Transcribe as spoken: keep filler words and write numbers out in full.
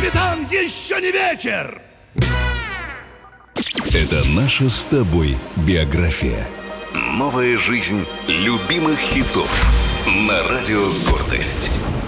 капитан, еще не вечер! Это наша с тобой биография. Новая жизнь любимых хитов на радио «Гордость».